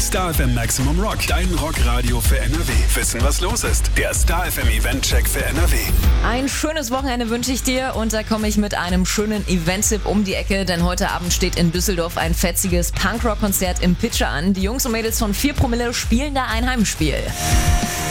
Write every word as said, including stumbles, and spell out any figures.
Star F M Maximum Rock, dein Rockradio für N R W. Wissen, was los ist. Der Star F M Event-Check für N R W. Ein schönes Wochenende wünsche ich dir und da komme ich mit einem schönen Event-Tipp um die Ecke, denn heute Abend steht in Düsseldorf ein fetziges Punkrock-Konzert im Pitcher an. Die Jungs und Mädels von vier Promille spielen da ein Heimspiel.